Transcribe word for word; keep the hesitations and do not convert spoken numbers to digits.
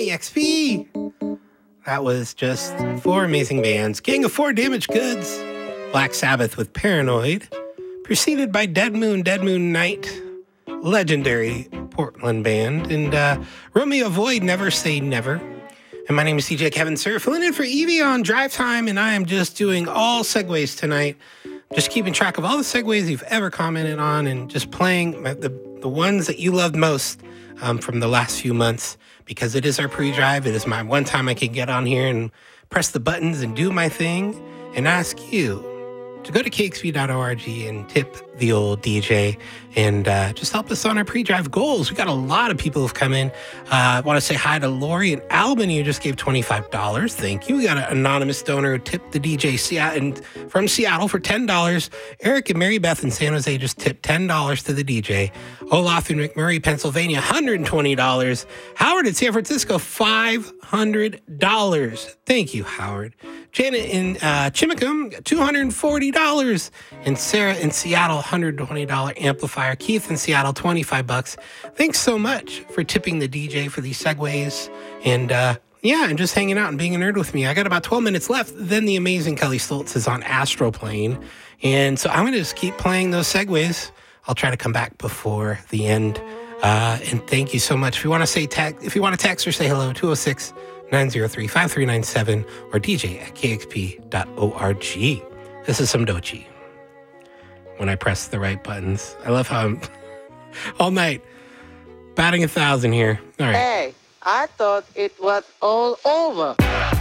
K X P. That was just four amazing bands. Gang of Four, Damaged Goods. Black Sabbath with Paranoid. Preceded by Dead Moon, Dead Moon Night. Legendary Portland band. And uh, Romeo Void, Never Say Never. And my name is D J Kevin Sir, filling in for Evie on Drive Time, and I am just doing all segues tonight. Just keeping track of all the segues you've ever commented on and just playing the, the ones that you loved most um, from the last few months, because it is our pre-drive. It is my one time I can get on here and press the buttons and do my thing and ask you to go to k x p dot org and tip the old D J and uh, just help us on our pre-drive goals. We got a lot of people who've come in. Uh, I want to say hi to Lori and Albany, who just gave twenty-five dollars. Thank you. We got an anonymous donor who tipped the D J and from Seattle for ten dollars. Eric and Mary Beth in San Jose just tipped ten dollars to the D J. Olaf in McMurray, Pennsylvania, one hundred twenty dollars. Howard in San Francisco, five hundred dollars. Thank you, Howard. Janet in uh, Chimicum, two hundred forty dollars. And Sarah in Seattle, one hundred twenty dollars amplifier. Keith in Seattle, twenty-five bucks. Thanks so much for tipping the D J for these segues. And uh, yeah, and just hanging out and being a nerd with me. I got about twelve minutes left. Then the amazing Kelly Stoltz is on Astroplane. And so I'm going to just keep playing those segues. I'll try to come back before the end. Uh, and thank you so much. If you want to say text, if you want to text or say hello, two oh six, nine oh three, five three nine seven or D J at k x p dot org. This is some Doechii. When I press the right buttons. I love how I'm all night batting a thousand here. All right. Hey, I thought it was all over.